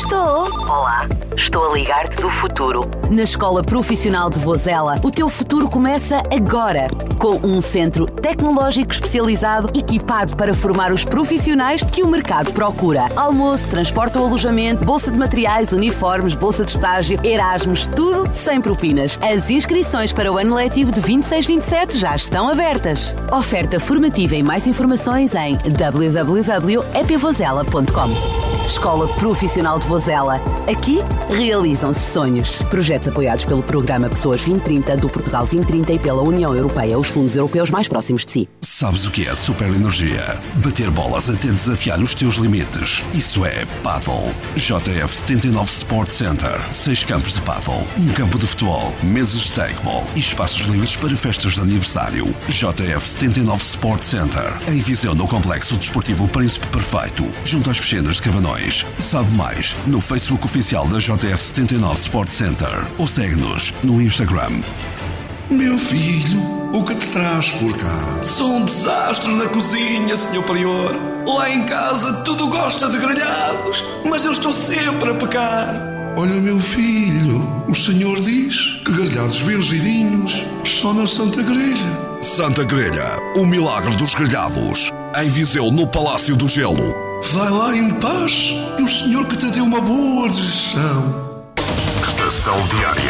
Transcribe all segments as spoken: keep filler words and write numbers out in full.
Estou. Olá, estou a ligar-te do futuro. Na Escola Profissional de Vozela, o teu futuro começa agora. Com um centro tecnológico especializado equipado para formar os profissionais que o mercado procura. Almoço, transporte ou alojamento, bolsa de materiais, uniformes, bolsa de estágio, Erasmus, tudo sem propinas. As inscrições para o ano letivo de vinte e seis vinte e sete já estão abertas. Oferta formativa e mais informações em w w w ponto e p vozela ponto com. Escola Profissional de Vozela. Aqui realizam-se sonhos. Projetos apoiados pelo Programa Pessoas vinte trinta, do Portugal vinte trinta e pela União Europeia, os fundos europeus mais próximos de si. Sabes o que é super energia? Bater bolas até desafiar os teus limites. Isso é Paddle. J F setenta e nove Sport Center. Seis campos de paddle, um campo de futebol, mesas de stackball e espaços livres para festas de aniversário. J F setenta e nove Sport Center. Em Viseu, no Complexo Desportivo Príncipe Perfeito, junto às piscinas de Cabanões. Sabe mais no Facebook oficial da J F setenta e nove Sport Center ou segue-nos no Instagram. Meu filho, o que te traz por cá? Sou um desastre na cozinha, senhor Prior. Lá em casa tudo gosta de grelhados, mas eu estou sempre a pecar. Olha, meu filho, o senhor diz que grelhados virgidinhos só na Santa Grelha. Santa Grelha, o milagre dos grelhados. Em Viseu, no Palácio do Gelo. Vai lá em paz e o senhor que te deu uma boa digestão. Estação Diária.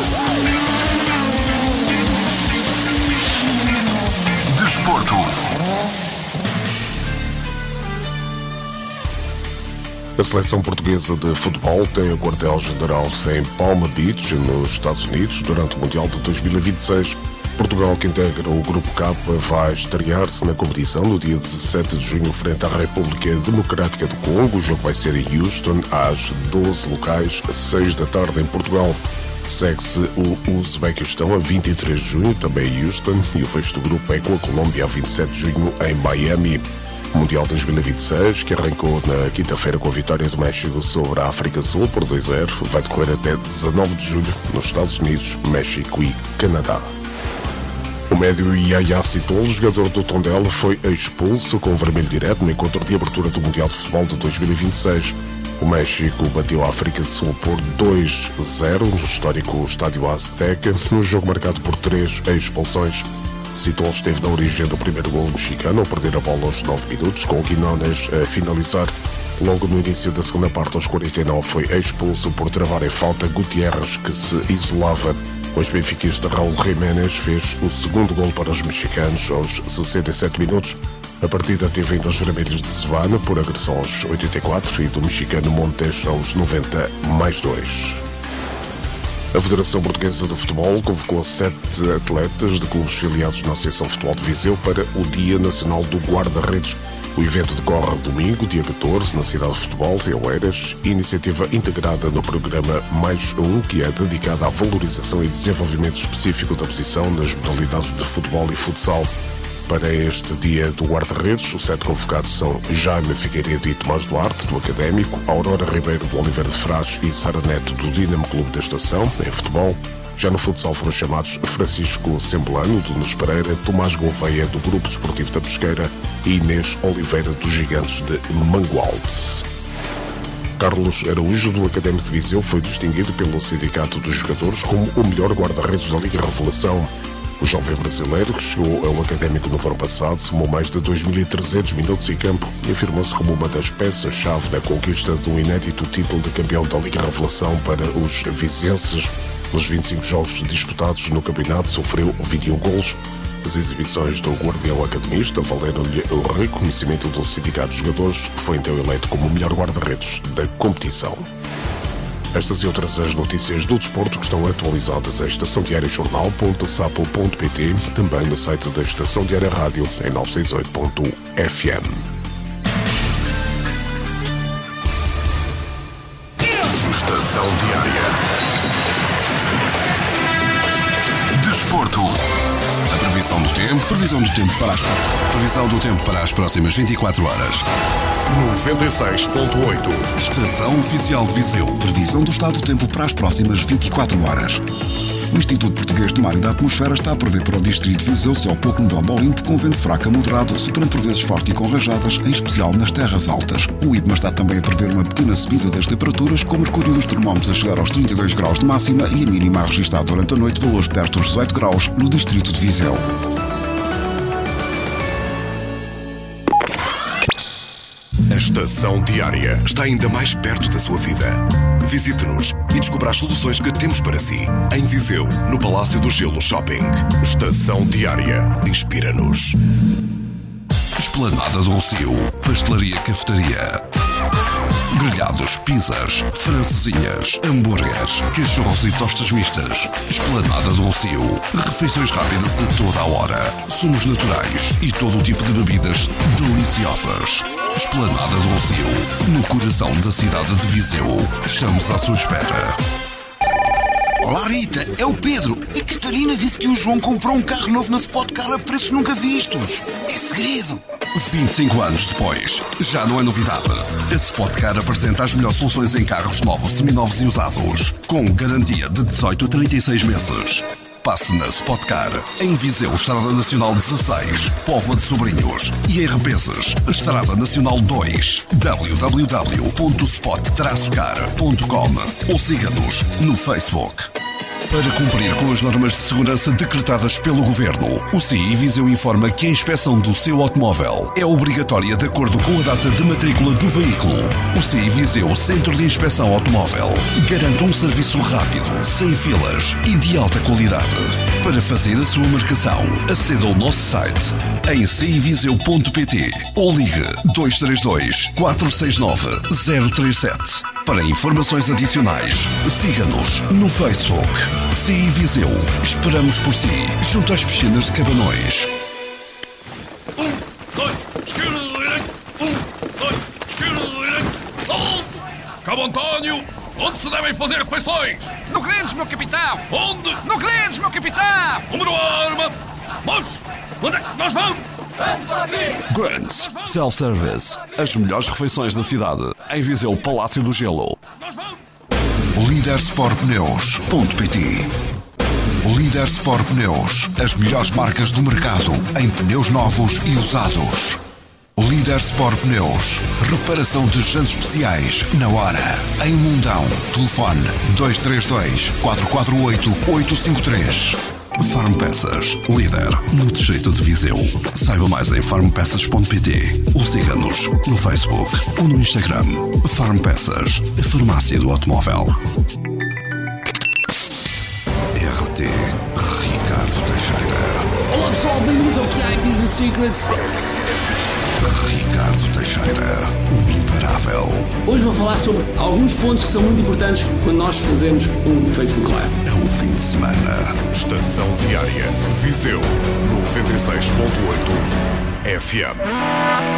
Desporto. A seleção portuguesa de futebol tem o quartel-general em Palm Beach, nos Estados Unidos, durante o Mundial de dois mil e vinte e seis. Portugal, que integra o Grupo K, vai estrear-se na competição no dia dezassete de junho frente à República Democrática do Congo. O jogo vai ser em Houston, às doze locais, seis da tarde em Portugal. Segue-se o Uzbequistão a vinte e três de junho, também em Houston, e o fecho do grupo é com a Colômbia a vinte e sete de junho em Miami. O Mundial dois mil e vinte e seis, que arrancou na quinta-feira com a vitória do México sobre a África do Sul por dois a zero, vai decorrer até dezanove de julho nos Estados Unidos, México e Canadá. O médio Yaya Citon, jogador do Tondela, foi expulso com vermelho direto no encontro de abertura do Mundial de Futebol de dois mil e vinte e seis. O México bateu a África do Sul por dois a zero no histórico Estádio Azteca, num jogo marcado por três expulsões. Citon esteve na origem do primeiro golo mexicano ao perder a bola aos nove minutos, com o Quinones a finalizar. Logo no início da segunda parte, aos quarenta e nove, foi expulso por travar em falta Gutierrez, que se isolava. O ex-benfiquista Raul Jiménez fez o segundo gol para os mexicanos aos sessenta e sete minutos. A partida teve ainda os vermelhos de Savana por agressão aos oitenta e quatro e do mexicano Montes aos noventa mais dois. A Federação Portuguesa de Futebol convocou sete atletas de clubes filiados na Associação Futebol de Viseu para o Dia Nacional do Guarda-Redes. O evento decorre domingo, dia catorze, na Cidade de Futebol, em Oeiras, iniciativa integrada no programa Mais Um, que é dedicada à valorização e desenvolvimento específico da posição nas modalidades de futebol e futsal. Para este dia do guarda-redes, os sete convocados são Jaime Figueiredo e Tomás Duarte, do Académico, Aurora Ribeiro, do Oliveira de Frades e Sara Neto, do Dinamo Clube da Estação, em futebol. Já no futsal foram chamados Francisco Semblano, do Nunes Pereira, Tomás Gouveia, do Grupo Desportivo da Pesqueira e Inês Oliveira, dos Gigantes de Mangualde. Carlos Araújo, do Académico de Viseu, foi distinguido pelo Sindicato dos Jogadores como o melhor guarda-redes da Liga Revelação. O jovem brasileiro, que chegou ao Académico no verão passado, somou mais de dois mil e trezentos minutos em campo e afirmou-se como uma das peças-chave na conquista de um inédito título de campeão da Liga Revelação para os vizenses. Nos vinte e cinco jogos disputados no campeonato, sofreu vinte e um golos. As exibições do guardião academista valeram-lhe o reconhecimento do Sindicato de Jogadores, que foi então eleito como o melhor guarda-redes da competição. Estas e outras as notícias do desporto que estão atualizadas em estação diária jornal ponto sapo ponto pt, também no site da Estação Diária Rádio em novecentos e sessenta e oito ponto f m. Estação Diária. Desporto. A previsão do Tempo, previsão do tempo para as previsão do tempo para as próximas vinte e quatro horas. noventa e seis ponto oito. Estação Oficial de Viseu. Previsão do estado do tempo para as próximas vinte e quatro horas. O Instituto Português de Mar e da Atmosfera está a prever para o distrito de Viseu céu pouco nublado ao limpo, com vento fraco a moderado, soprando por vezes forte e com rajadas, em especial nas terras altas. O I P M A está também a prever uma pequena subida das temperaturas, com o mercúrio dos termómetros a chegar aos trinta e dois graus de máxima e a mínima a registrar durante a noite valores perto dos dezoito graus no distrito de Viseu. A Estação Diária está ainda mais perto da sua vida. Visite-nos e descubra as soluções que temos para si. Em Viseu, no Palácio do Gelo Shopping. Estação Diária. Inspira-nos. Esplanada do Rocio. Pastelaria Cafetaria. Grelhados, pizzas, francesinhas, hambúrgueres, cachorros e tostas mistas. Esplanada do Rocio. Refeições rápidas a toda a hora. Sumos naturais e todo o tipo de bebidas deliciosas. Esplanada do Rocio. No coração da cidade de Viseu. Estamos à sua espera. Olá Rita, é o Pedro. A Catarina disse que o João comprou um carro novo na Spotcar a preços nunca vistos. É segredo. vinte e cinco anos depois, já não é novidade. A Spotcar apresenta as melhores soluções em carros novos, seminovos e usados, com garantia de dezoito a trinta e seis meses. Passe na Spotcar, em Viseu, Estrada Nacional dezasseis, Póvoa de Sobrinhos, e em Rebenses, Estrada Nacional dois, w w w ponto spot traço car ponto com, ou siga-nos no Facebook. Para cumprir com as normas de segurança decretadas pelo Governo, o C I Viseu informa que a inspeção do seu automóvel é obrigatória de acordo com a data de matrícula do veículo. O C I Viseu Centro de Inspeção Automóvel garante um serviço rápido, sem filas e de alta qualidade. Para fazer a sua marcação, aceda ao nosso site em c i viseu ponto p t ou ligue dois três dois, quatro seis nove, zero três sete. Para informações adicionais, siga-nos no Facebook. C I Viseu. Esperamos por si, junto às piscinas de Cabanões. Um, dois, esquerda, direita. Um, dois, esquerda, direita. Alto! Cabo António, onde se devem fazer refeições? No Grandes, meu capitão! Onde? No Grandes, meu capitão! Número arma! Vamos! Onde é que nós vamos? Vamos aqui! Grands Self-Service. As melhores refeições da cidade. Em Viseu, Palácio do Gelo. Nós vamos! Líder Sport Pneus ponto p t. Líder Sport Pneus. As melhores marcas do mercado em pneus novos e usados. Líder Sport Pneus. Reparação de jantes especiais na hora. Em Mundão. Telefone dois três dois, quatro quatro oito, oito cinco três. Farm Peças. Líder no distrito de Viseu. Saiba mais em farm peças ponto p t ou siga-nos no Facebook ou no Instagram. Farm Peças. A farmácia do automóvel. R T Ricardo Teixeira. Olá pessoal, bem-vindos ao Q I Business Secrets. Ricardo Teixeira, o imparável. Hoje vou falar sobre alguns pontos que são muito importantes quando nós fazemos um Facebook Live. É o fim de semana. Estação Diária. Viseu. noventa e seis ponto oito F M.